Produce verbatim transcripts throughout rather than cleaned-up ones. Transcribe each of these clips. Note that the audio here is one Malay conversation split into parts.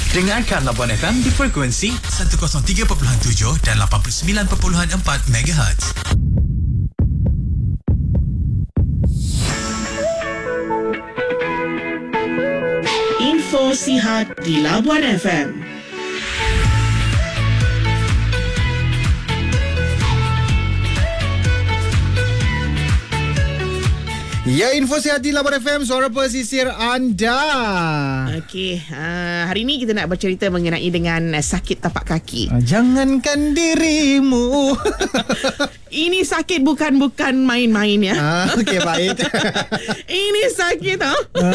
Dengarkan Labuan F M di frekuensi seratus tiga perpuluhan tujuh dan lapan puluh sembilan perpuluhan empat megahertz. Info sihat di Labuan F M. Ya, info sihat di Labuan F M, suara pesisir anda. Okey, uh, hari ini kita nak bercerita mengenai dengan uh, sakit tapak kaki. Jangankan dirimu. Ini sakit bukan-bukan main-main ya. Ah, okey, baik. Ini sakit ah.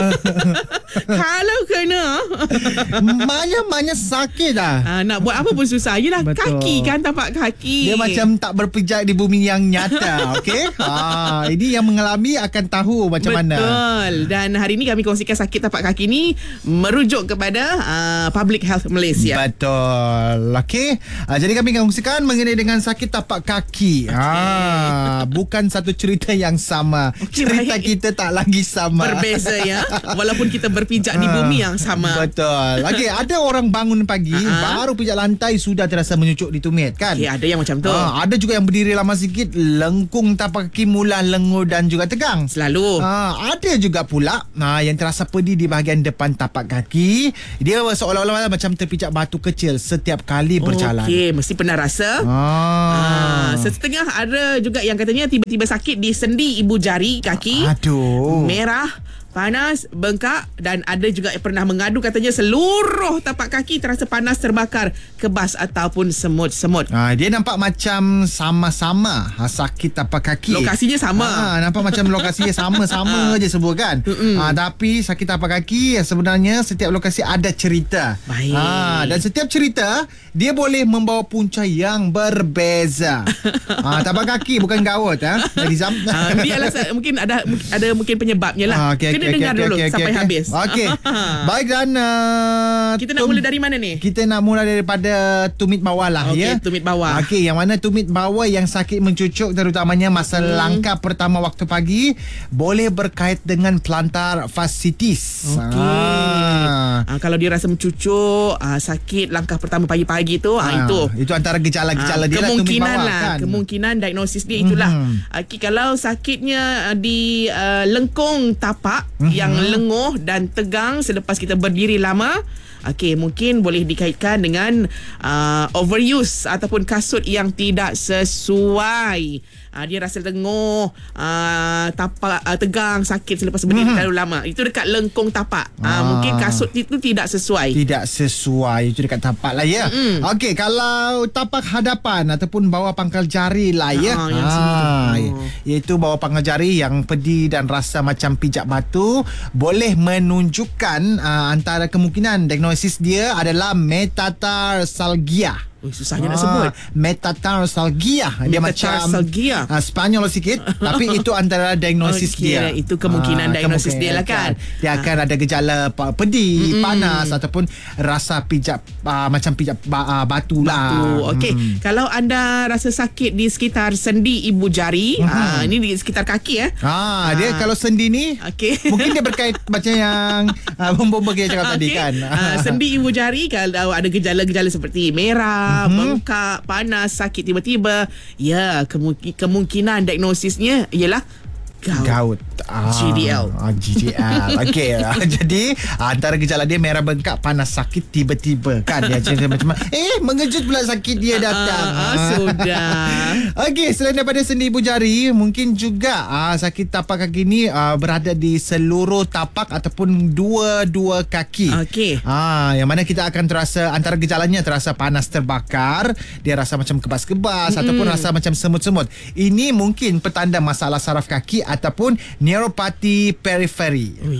Kalau kena Banyak-banyak sakit dah. uh, nak buat apa pun susah. Yelah, Betul. kaki kan, tapak kaki. Dia macam tak berpijak di bumi yang nyata. Okey. Ha, ini yang mengalami akan tahu macam Betul. mana. Betul. Dan hari ini kami kongsikan sakit tapak kaki ni merujuk kepada uh, Public Health Malaysia. Betul. Okey. Uh, jadi kami akan kongsikan mengenai dengan sakit tapak kaki. Okay. Ah, bukan satu cerita yang sama. Okay, cerita baik. kita tak lagi sama. Berbeza ya. Walaupun kita berpijak di bumi yang sama. Betul. Okey, ada orang bangun pagi Uh-huh. baru pijak lantai sudah terasa menyucuk di tumit kan? Okay, ada yang macam tu. Ah, ada juga yang berdiri lama sikit lengkung tapak kaki mula lengur dan juga tegang. Selalu. Ah, ada juga pula ah, yang terasa pedih di bahagian depan tapak kaki. Dia seolah-olah macam terpijak batu kecil setiap kali berjalan. Okey, mesti pernah rasa. Ah. Ah, setengah ada juga yang katanya tiba-tiba sakit di sendi ibu jari kaki. Aduh. Merah, panas, bengkak, dan ada juga yang pernah mengadu katanya seluruh tapak kaki terasa panas, terbakar, kebas ataupun semut-semut. Ah, dia nampak macam sama-sama ha, sakit tapak kaki. Lokasinya sama. Ah, nampak macam lokasinya sama-sama je semua kan. Ah, tapi sakit tapak kaki sebenarnya setiap lokasi ada cerita. Baik. Ah, dan setiap cerita dia boleh membawa punca yang berbeza. Ah, tapak kaki bukan gawat ha. Jadi Zam. Ah, dia alasan mungkin ada ada mungkin penyebabnya lah. Ah, okay, Kena okay, dengar okay, dulu okay, sampai okay, habis. Okey. Baik dan uh, Kita nak tum- mula dari mana ni? Kita nak mula daripada tumit bawah lah. Okey, ya. tumit bawah. Okey, yang mana tumit bawah yang sakit mencucuk terutamanya masa hmm. langkah pertama waktu pagi boleh berkait dengan plantar fasciitis. Okey. Ah. Ah, kalau dia rasa mencucuk, ah, sakit langkah pertama pagi-pagi tu, ah, Ah, itu. Itu antara gejala-gejala Ah, dia lah, tumit kemungkinan bawah lah, kan. kemungkinan diagnosis dia itulah. Mhm. Okey, kalau sakitnya ah, di uh, lengkung tapak Mhm. yang lenguh dan tegang selepas kita berdiri lama, okey, mungkin boleh dikaitkan dengan uh, overuse ataupun kasut yang tidak sesuai. Uh, dia rasa lenguh, uh, tapak uh, tegang, sakit selepas berdiri Mhm. terlalu lama. Itu dekat lengkung tapak. Uh, Ah. mungkin kasut itu tidak sesuai. Tidak sesuai. Itu dekat tapak lah ya. Mm-mm. Okey, kalau tapak hadapan ataupun bawah pangkal jari lah ya. Ah, yang sini tu. Oh. Iaitu bawah pangkal jari yang pedih dan rasa macam pijak batu boleh menunjukkan uh, antara kemungkinan diagnosis dia adalah metatarsalgia. Ui, susahnya nak sebut. Metatarsalgia. Dia macam Metatarsalgia. uh, Spanyol sikit tapi itu antara diagnosis Okey, dia. itu kemungkinan Ah, diagnosis kemungkinan dia lah kan. Dia akan ada gejala pa- pedih, mm-hmm. panas ataupun rasa pijak uh, macam pijak uh, batu lah. Batu. Okey, Hmm. kalau anda rasa sakit di sekitar sendi ibu jari, Mhm. ah, ini di sekitar kaki eh. Ah, dia Ah. kalau sendi ni Okey. mungkin dia berkait macam yang uh, Bomba kita cakap tadi Okey. kan. Ah, sendi ibu jari kalau ada gejala-gejala seperti merah, Mhm. bengkak, panas, sakit tiba-tiba, ya kemungkin- kemungkinan diagnosisnya ialah gout. Gout. Ah, G D L. Ah, G D L. Okey. Ah, jadi antara gejala dia merah bengkak, panas, sakit tiba-tiba kan dia macam macam eh mengejut pula sakit dia datang. Ah, ah, sudah. Okey, selain daripada sendi ibu jari, mungkin juga ah, sakit tapak kaki ni ah, berada di seluruh tapak ataupun dua-dua kaki. Okey. Ah, yang mana kita akan terasa antara gejalanya terasa panas terbakar, dia rasa macam kebas-kebas mm-hmm. ataupun rasa macam semut-semut. Ini mungkin petanda masalah saraf kaki ataupun neuropati periferi. Ui.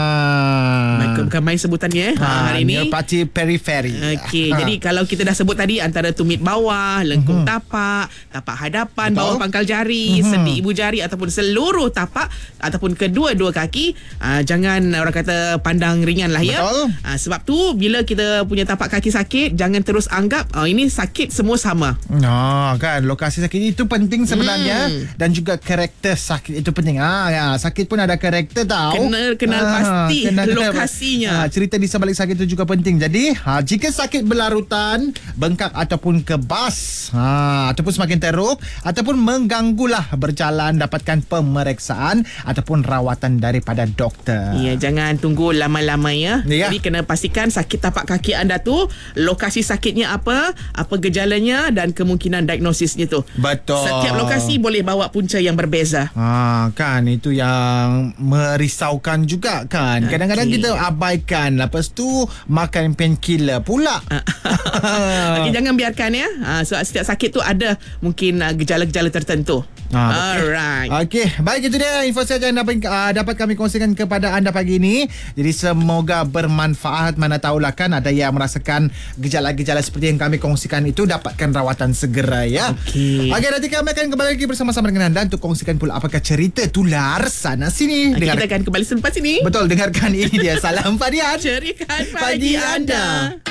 Ah. Bukan main sebutannya eh, Ah, hari ini. neuropati periferi. Okey, Ah. jadi kalau kita dah sebut tadi antara tumit bawah, lengkung Mhm. tapak, tapak hadapan, Betul. bawah pangkal jari, Mhm. sendi ibu jari ataupun seluruh tapak ataupun kedua-dua kaki, uh, jangan orang kata pandang ringan lah ya. Betul. Uh, sebab tu bila kita punya tapak kaki sakit, jangan terus anggap uh, ini sakit semua sama. Ah, kan lokasi sakit itu penting sebenarnya Hmm. dan juga karakter sakit itu penting. Ah, ya. Ah, sakit pun ada karakter tau. Kenal kenal Ah, pasti kenal- kenal- lokasinya. Ah, cerita di sebalik sakit itu juga penting. Jadi, ha, jika sakit berlarutan, bengkak ataupun kebas, ha, ataupun semakin teruk ataupun mengganggulah berjalan, dapatkan pemeriksaan ataupun rawatan daripada doktor. Ya, jangan tunggu lama-lama ya. Ya. Jadi kena pastikan sakit tapak kaki anda tu, lokasi sakitnya apa, apa gejalanya dan kemungkinan diagnosisnya tu. Betul. Setiap lokasi boleh bawa punca yang berbeza. Ha, kan itu yang merisaukan juga kan. Kadang-kadang Okey. kita abaikan, lepas tu makan painkiller pula. Okey, jangan biarkan ya. Ha, so setiap sakit tu ada mungkin uh, gejala-gejala tertentu. Ah, betul. Alright. Okey, baik itu dia info saja yang dapat, uh, dapat kami kongsikan kepada anda pagi ini. Jadi semoga bermanfaat. Mana tahulah kan ada yang merasakan gejala-gejala seperti yang kami kongsikan itu, dapatkan rawatan segera ya. Okey. Okey, nanti kami akan kembali lagi bersama-sama dengan anda untuk kongsikan pula apakah cerita tular sana sini. Okay, kita akan kembali selepas ini. Betul, dengarkan ini dia Salam Fadian. Cerikan Pagi pagi anda.